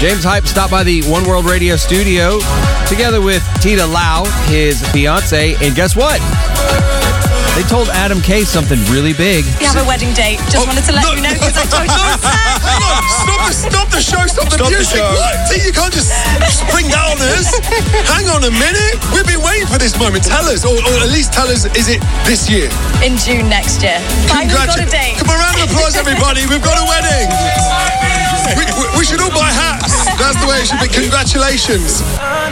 James Hype stopped by the One World Radio studio together with Tita Lau, his fiance, and guess what? They told Adam K something really big. We have a wedding date. Just wanted to let you know because I told you. Hang on! Stop the show! Stop the music! What? See, you can't just spring that on us. Hang on a minute. We've been waiting for this moment. Tell us, or at least tell us, is it this year? In June next year. Finally got a date. Come on, round of applause, everybody. We've got a wedding. We should all buy hats. That's the way it should be. Congratulations.